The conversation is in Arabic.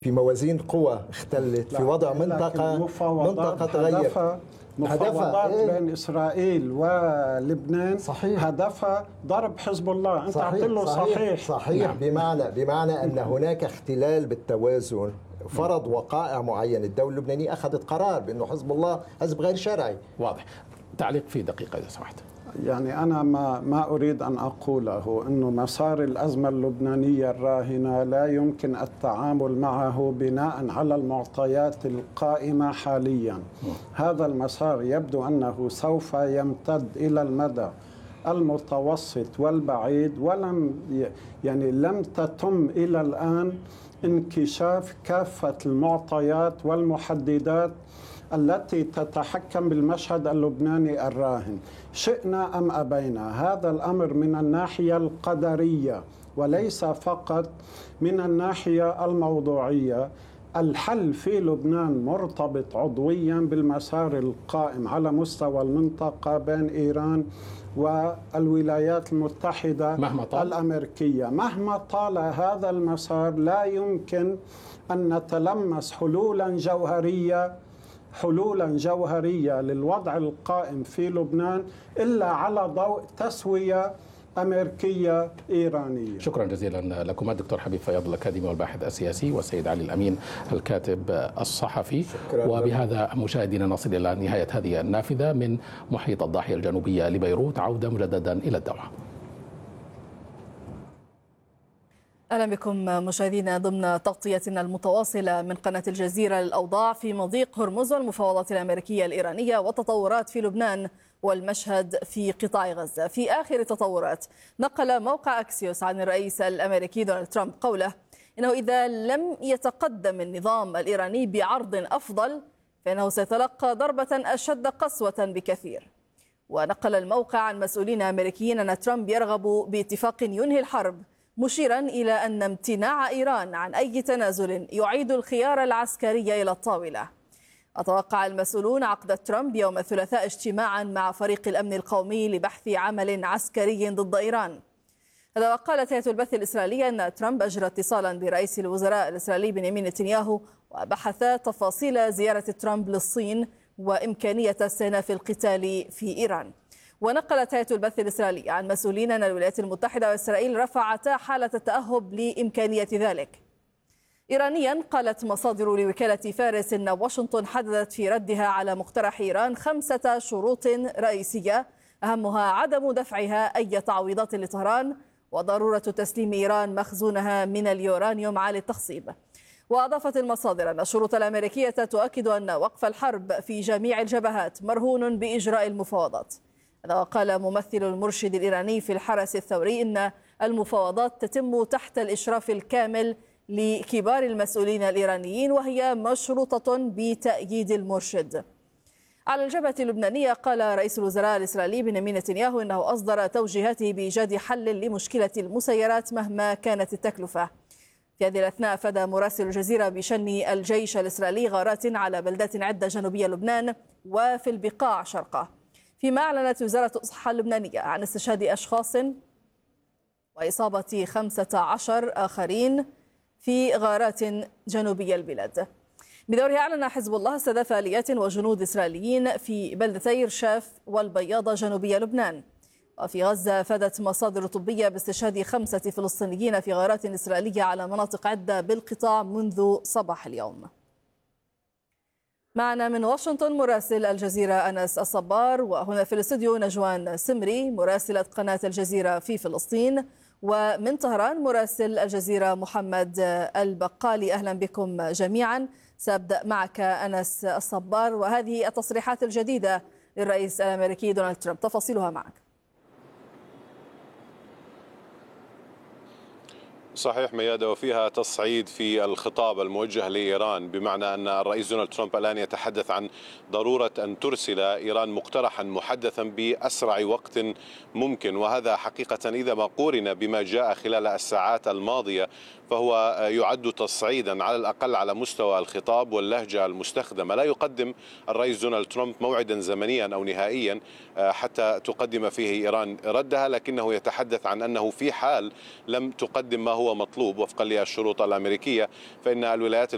في موازين قوى اختلت، في وضع منطقة تغير. مفاوضات بين إسرائيل ولبنان صحيح. هدفها ضرب حزب الله. أنت عطي له صحيح. بمعنى أن هناك اختلال بالتوازن. فرض وقائع معينة. الدولة اللبنانية أخذت قرار بأنه حزب الله حزب غير شرعي. واضح. تعليق في دقيقة إذا سمحت. يعني أنا ما أريد أن أقوله أنه مسار الأزمة اللبنانية الراهنة لا يمكن التعامل معه بناء على المعطيات القائمة حاليا. هذا المسار يبدو أنه سوف يمتد إلى المدى المتوسط والبعيد، لم تتم إلى الآن انكشاف كافة المعطيات والمحددات التي تتحكم بالمشهد اللبناني الراهن، شئنا أم أبينا. هذا الأمر من الناحية القدرية وليس فقط من الناحية الموضوعية. الحل في لبنان مرتبط عضويا بالمسار القائم على مستوى المنطقة بين إيران والولايات المتحدة الأمريكية. مهما طال هذا المسار لا يمكن أن نتلمس حلولا جوهرية للوضع القائم في لبنان إلا على ضوء تسوية أمريكية إيرانية. شكرا جزيلا لكم الدكتور حبيب فياض الأكاديمي والباحث السياسي، والسيد علي الأمين الكاتب الصحفي. وبهذا مشاهدينا نصل إلى نهاية هذه النافذة من محيط الضاحية الجنوبية لبيروت. عودة مجددا إلى الدوحة. أهلا بكم مشاهدينا ضمن تغطيتنا المتواصلة من قناة الجزيرة للأوضاع في مضيق هرمز والمفاوضات الأمريكية الإيرانية والتطورات في لبنان والمشهد في قطاع غزة. في آخر التطورات نقل موقع أكسيوس عن الرئيس الأمريكي دونالد ترامب قوله إنه إذا لم يتقدم النظام الإيراني بعرض أفضل فإنه سيتلقى ضربة أشد قسوة بكثير. ونقل الموقع عن مسؤولين أمريكيين أن ترامب يرغب باتفاق ينهي الحرب، مشيرا إلى أن امتناع إيران عن أي تنازل يعيد الخيار العسكري إلى الطاولة. أتوقع المسؤولون عقد ترامب يوم الثلاثاء اجتماعا مع فريق الأمن القومي لبحث عمل عسكري ضد إيران. هذا وقالت هيئة البث الإسرائيلية أن ترامب أجرى اتصالا برئيس الوزراء الإسرائيلي بنيامين نتنياهو وبحث تفاصيل زيارة ترامب للصين وإمكانية استئناف القتال في إيران. ونقلت هيئة البث الإسرائيلية عن مسؤولين أن الولايات المتحدة وإسرائيل رفعتا حالة التأهب لإمكانية ذلك. إيرانيا قالت مصادر لوكالة فارس أن واشنطن حددت في ردها على مقترح إيران 5 شروط رئيسية، أهمها عدم دفعها أي تعويضات لطهران وضرورة تسليم إيران مخزونها من اليورانيوم عالي التخصيب. وأضافت المصادر أن الشروط الأمريكية تؤكد أن وقف الحرب في جميع الجبهات مرهون بإجراء المفاوضات. هذا وقال ممثل المرشد الإيراني في الحرس الثوري إن المفاوضات تتم تحت الإشراف الكامل لكبار المسؤولين الإيرانيين وهي مشروطة بتأييد المرشد. على الجبهة اللبنانية قال رئيس الوزراء الإسرائيلي بنيامين نتنياهو إنه أصدر توجيهاته بإيجاد حل لمشكلة المسيرات مهما كانت التكلفة. في هذه الأثناء أفاد مراسل الجزيرة بشن الجيش الإسرائيلي غارات على بلدات عدة جنوبية لبنان وفي البقاع شرقه، فيما أعلنت وزارة الصحة اللبنانية عن استشهاد أشخاص وإصابة 15 آخرين في غارات جنوبية البلاد. بدورها أعلن حزب الله استهداف آليات وجنود إسرائيليين في بلدتي رشاف والبياضة جنوبية لبنان. وفي غزة أفادت مصادر طبية باستشهاد 5 فلسطينيين في غارات إسرائيلية على مناطق عدة بالقطاع منذ صباح اليوم. معنا من واشنطن مراسل الجزيرة أنس الصبار، وهنا في الاستوديو نجوان سمري مراسلة قناة الجزيرة في فلسطين، ومن طهران مراسل الجزيرة محمد البقالي. أهلا بكم جميعا. سأبدأ معك أنس الصبار، وهذه التصريحات الجديدة للرئيس الأمريكي دونالد ترامب، تفاصيلها معك. صحيح ميادة، وفيها تصعيد في الخطاب الموجه لإيران، بمعنى أن الرئيس دونالد ترامب الآن يتحدث عن ضرورة أن ترسل إيران مقترحا محدثا بأسرع وقت ممكن. وهذا حقيقة إذا ما قورن بما جاء خلال الساعات الماضية فهو يعد تصعيدا على الأقل على مستوى الخطاب واللهجة المستخدمة. لا يقدم الرئيس دونالد ترامب موعدا زمنيا أو نهائيا حتى تقدم فيه إيران ردها، لكنه يتحدث عن أنه في حال لم تقدم ما هو مطلوب وفقا للشروط الأمريكية فإن الولايات